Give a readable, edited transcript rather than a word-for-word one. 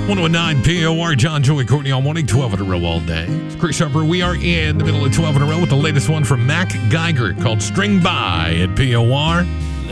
1019 POR, John, Joey, Courtney all morning, 12 in a row all day. It's Chris Harper. We are in the middle of 12 in a row with the latest one from Mac Geiger called String By at POR.